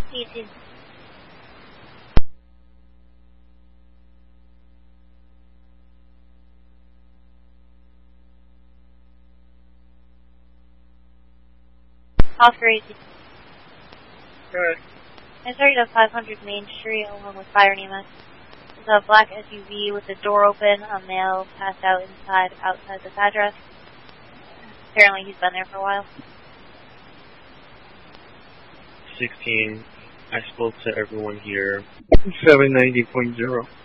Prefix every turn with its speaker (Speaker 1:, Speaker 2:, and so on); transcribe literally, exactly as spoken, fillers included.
Speaker 1: eighteen. Oscar eighteen.
Speaker 2: Alright.
Speaker 1: I started at five hundred Main Street along with Fire and E M S. There's a black S U V with the door open, a male passed out inside, outside this address. Apparently he's been there for a while.
Speaker 2: sixteen. I spoke to everyone here. seven ninety point zero.